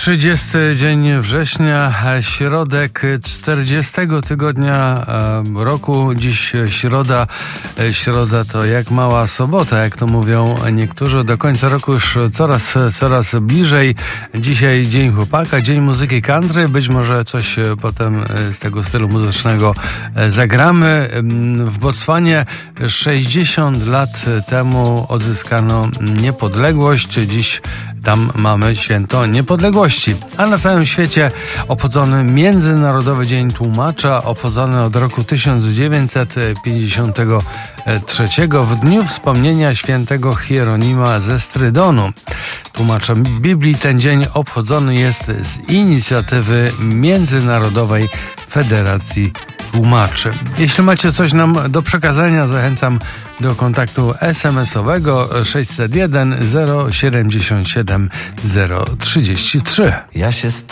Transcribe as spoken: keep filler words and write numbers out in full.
trzydziesty dzień września, środek czterdziestego tygodnia roku. Dziś środa. Środa to jak mała sobota, jak to mówią niektórzy. Do końca roku już coraz, coraz bliżej. Dzisiaj Dzień Chłopaka, Dzień Muzyki Country. Być może coś potem z tego stylu muzycznego zagramy. W Botswanie sześćdziesiąt lat temu odzyskano niepodległość. Dziś tam mamy święto niepodległości. A na całym świecie obchodzony Międzynarodowy Dzień Tłumacza, obchodzony od roku tysiąc dziewięćset pięćdziesiątego trzeciego w dniu wspomnienia świętego Hieronima ze Strydonu. Tłumaczem Biblii ten dzień obchodzony jest z inicjatywy Międzynarodowej Federacji Tłumaczy. Jeśli macie coś nam do przekazania, zachęcam do kontaktu es em esowego sześćset jeden zero siedemdziesiąt siedem zero trzydzieści trzy. Ja się